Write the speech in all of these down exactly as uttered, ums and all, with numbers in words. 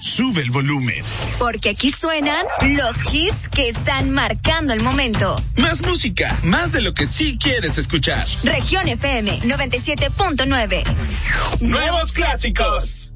sube el volumen. Porque aquí suenan los hits que están marcando el momento. Más música, más de lo que sí quieres escuchar. Región F M noventa y siete punto nueve. Nuevos clásicos.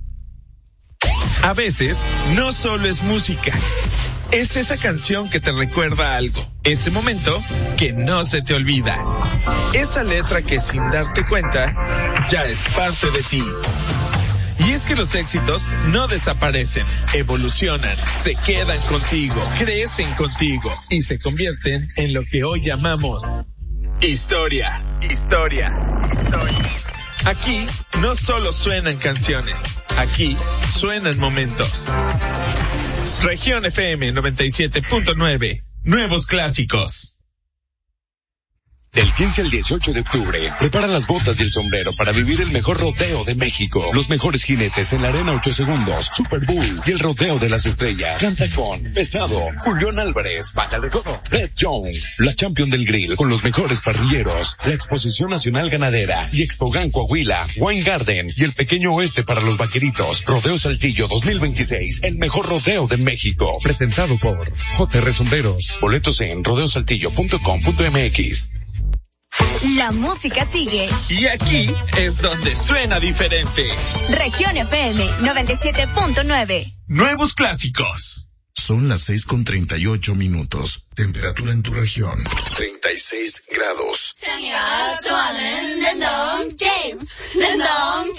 A veces, no solo es música. Es esa canción que te recuerda algo. Ese momento que no se te olvida. Esa letra que sin darte cuenta, ya es parte de ti. Y es que los éxitos no desaparecen, evolucionan, se quedan contigo, crecen contigo y se convierten en lo que hoy llamamos historia, historia, historia. Aquí no solo suenan canciones, aquí suenan momentos. Región F M noventa y siete punto nueve, nuevos clásicos. Del quince al dieciocho de octubre, prepara las botas y el sombrero para vivir el mejor rodeo de México. Los mejores jinetes en la arena ocho segundos, Super Bull y el rodeo de las estrellas. Canta con Pesado, Julián Álvarez, Bata de Codo, Red Young, la Champion del Grill con los mejores parrilleros, la Exposición Nacional Ganadera y Expogan Coahuila, Wine Garden y el Pequeño Oeste para los vaqueritos. Rodeo Saltillo dos mil veintiséis, el mejor rodeo de México. Presentado por J R Sombreros. Boletos en rodeo saltillo punto com punto m x. La música sigue. Y aquí es donde suena diferente. Región F M noventa y siete punto nueve. Nuevos clásicos. Son las seis con treinta y ocho minutos. Temperatura en tu región, treinta y seis grados.